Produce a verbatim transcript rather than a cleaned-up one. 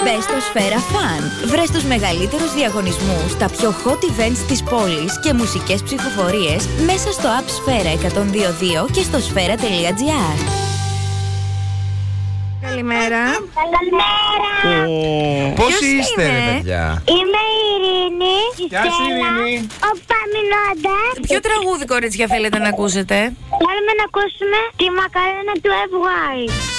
Μπες στο Σφαίρα Fun. Βρες τους μεγαλύτερους διαγωνισμούς, τα πιο hot events της πόλης και μουσικές ψηφοφορίες μέσα στο app Σφαίρα εκατόν δύο δύο και στο σφαίρα τελεία τζι άρ. Καλημέρα. Καλημέρα. Πώς Ποιος είστε, είναι? ρε παιδιά? Είμαι η Ειρήνη. Γεια σου, Ειρήνη. Ο Παμινώντας. Ποιο τραγούδι, κορίτσια, θέλετε να ακούσετε? Θέλουμε να ακούσουμε τη μακαρένα του εφ γουάι.